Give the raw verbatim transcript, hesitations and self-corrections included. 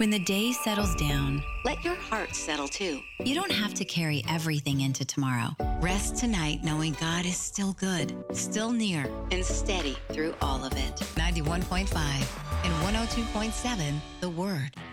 When the day settles down, let your heart settle too. You don't have to carry everything into tomorrow. Rest tonight knowing God is still good, still near, and steady through all of it. ninety-one point five and one oh two point seven, The Word.